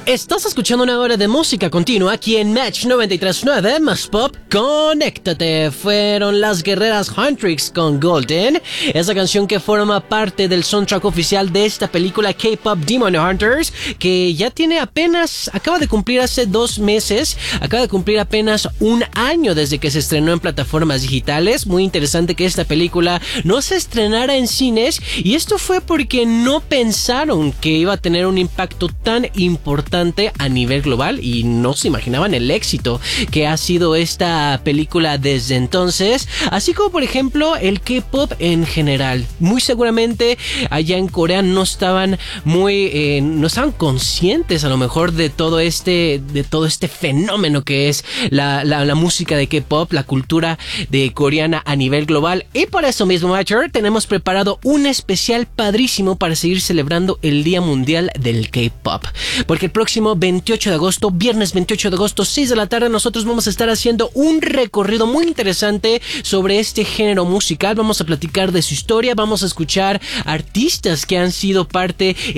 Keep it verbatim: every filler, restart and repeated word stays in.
Estás escuchando una hora de música continua aquí en Match noventa y tres punto nueve, más pop, conéctate. Fueron las guerreras Huntrix con Golden, esa canción que forma parte del soundtrack oficial de esta película K-Pop Demon Hunters, que ya tiene apenas, acaba de cumplir hace dos meses, acaba de cumplir apenas un año desde que se estrenó en plataformas digitales. Muy interesante que esta película no se estrenara en cines, y esto fue porque no pensaron que iba a tener un impacto tan importante a nivel global y no se imaginaban el éxito que ha sido esta película desde entonces, así como por ejemplo el K-pop en general. Muy seguramente allá en Corea no estaban muy eh, no estaban conscientes a lo mejor de todo este de todo este fenómeno que es la, la, la música de K-pop, la cultura de coreana a nivel global, y por eso mismo, Matcher, tenemos preparado un especial padrísimo para seguir celebrando el Día Mundial del K-pop, porque el próximo veintiocho de agosto, viernes veintiocho de agosto, seis de la tarde, nosotros vamos a estar haciendo un recorrido muy interesante sobre este género musical. Vamos a platicar de su historia, vamos a escuchar artistas que han sido parte